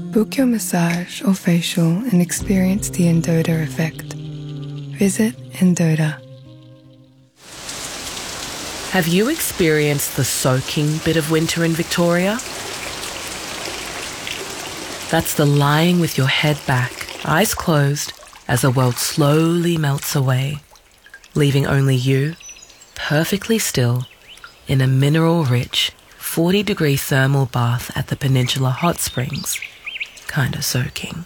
Book your massage or facial and experience the Endota effect. Visit Endota. Have you experienced the soaking bit of winter in Victoria? That's the lying with your head back, eyes closed, as the world slowly melts away, leaving only you, perfectly still, in a mineral-rich, 40-degree thermal bath at the Peninsula Hot Springs, kinda soaking.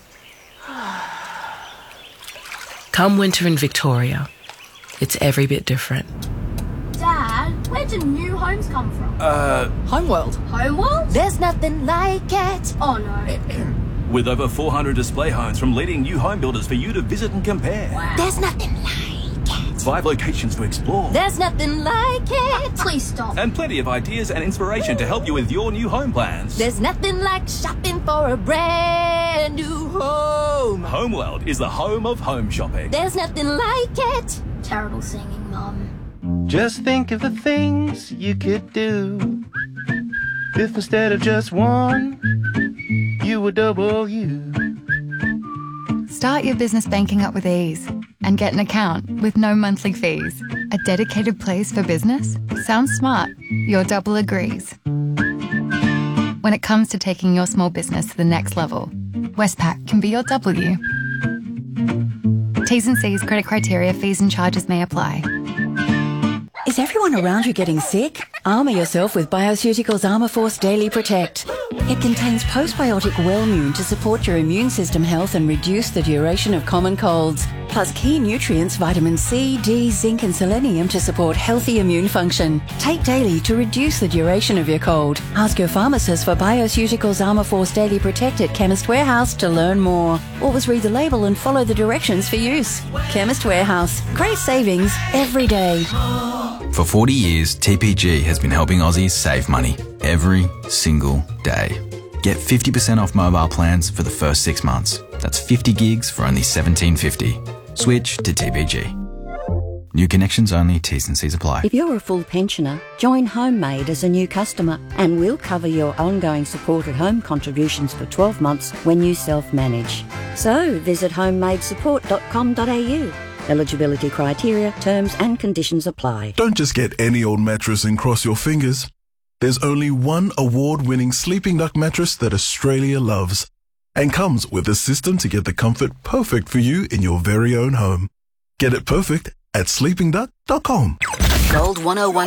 Come winter in Victoria, it's every bit different. Dad, where do new homes come from? Homeworld. Homeworld? There's nothing like it. Oh no. With over 400 display homes from leading new home builders for you to visit and compare. Wow. There's nothing like it. 5 locations to explore. There's nothing like it. Please stop. And plenty of ideas and inspiration to help you with your new home plans. There's nothing like shopping for a brand new home. Homeworld is the home of home shopping. There's nothing like it. Terrible singing, Mum. Just think of the things you could do if instead of just one, you were double you. Start your business banking up with ease and get an account with no monthly fees. A dedicated place for business? Sounds smart. Your double agrees. When it comes to taking your small business to the next level, Westpac can be your W. T's and C's, credit criteria, fees and charges may apply. Is everyone around you getting sick? Armour yourself with Bioceuticals Armourforce Daily Protect. It contains postbiotic Wellmune to support your immune system health and reduce the duration of common colds. Plus key nutrients vitamin C, D, zinc and selenium to support healthy immune function. Take daily to reduce the duration of your cold. Ask your pharmacist for Bioceuticals Armourforce Daily Protect at Chemist Warehouse to learn more. Always read the label and follow the directions for use. Chemist Warehouse. Great savings every day. For 40 years, TPG has been helping Aussies save money every single day. Get 50% off mobile plans for the first 6 months. That's 50 gigs for only $17.50. Switch to TPG. New connections only, T's and C's apply. If you're a full pensioner, join HomeMade as a new customer and we'll cover your ongoing supported home contributions for 12 months when you self-manage. So visit homemadesupport.com.au. Eligibility criteria, terms and conditions apply. Don't just get any old mattress and cross your fingers. There's only one award-winning Sleeping Duck mattress that Australia loves and comes with a system to get the comfort perfect for you in your very own home. Get it perfect at sleepingduck.com. Gold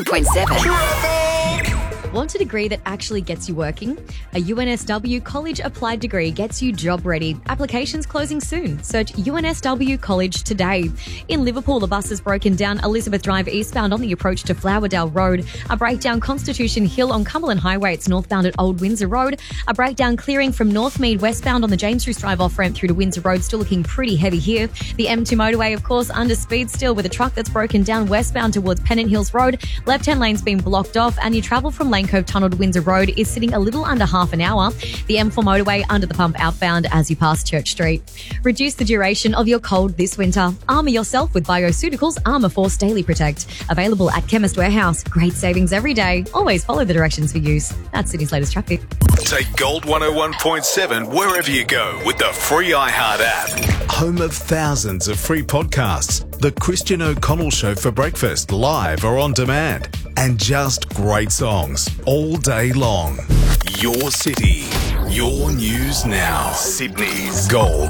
101.7. Want a degree that actually gets you working? A UNSW College Applied degree gets you job ready. Applications closing soon. Search UNSW College today. In Liverpool, the bus has broken down Elizabeth Drive eastbound on the approach to Flowerdale Road. A breakdown Constitution Hill on Cumberland Highway. It's northbound at Old Windsor Road. A breakdown clearing from Northmead westbound on the James Roos Drive off-ramp through to Windsor Road. Still looking pretty heavy here. The M2 motorway, of course, under speed still with a truck that's broken down westbound towards Pennant Hills Road. Left-hand lane's been blocked off and you travel from Lane Cove Tunnel to Windsor Road is sitting a little under half an hour. The M4 motorway under the pump outbound as you pass Church Street. Reduce the duration of your cold this winter. Armour yourself with Bioceuticals Armourforce Daily Protect. Available at Chemist Warehouse. Great savings every day. Always follow the directions for use. That's Sydney's latest traffic. Take Gold 101.7 wherever you go with the free iHeart app. Home of thousands of free podcasts. The Christian O'Connell Show for breakfast, live or on demand. And just great songs all day long. Your city, your news now. Sydney's Gold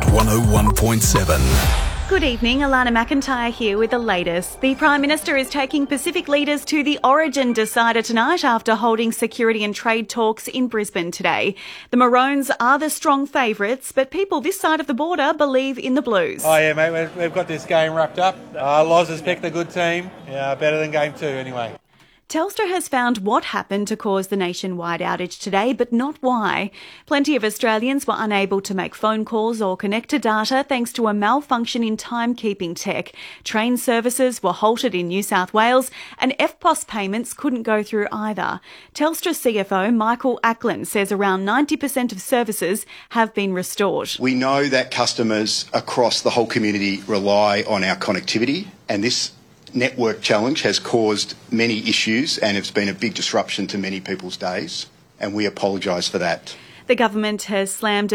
101.7. Good evening, Alana McIntyre here with the latest. The Prime Minister is taking Pacific leaders to the Origin decider tonight after holding security and trade talks in Brisbane today. The Maroons are the strong favourites, but people this side of the border believe in the Blues. Oh yeah, mate, we've got this game wrapped up. Loz has picked a good team, better than game 2 anyway. Telstra has found what happened to cause the nationwide outage today, but not why. Plenty of Australians were unable to make phone calls or connect to data thanks to a malfunction in timekeeping tech. Train services were halted in New South Wales and EFTPOS payments couldn't go through either. Telstra CFO Michael Ackland says around 90% of services have been restored. We know that customers across the whole community rely on our connectivity, and this network challenge has caused many issues and it's been a big disruption to many people's days, and we apologise for that. The government has slammed